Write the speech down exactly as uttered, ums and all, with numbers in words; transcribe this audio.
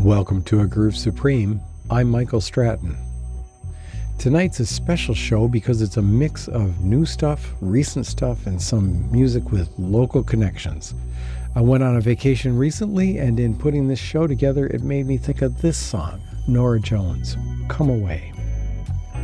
Welcome to A Groove Supreme. I'm Michael Stratton. Tonight's a special show because it's a mix of new stuff, recent stuff, and some music with local connections. I went on a vacation recently, and in putting this show together, it made me think of this song, Norah Jones, Come Away.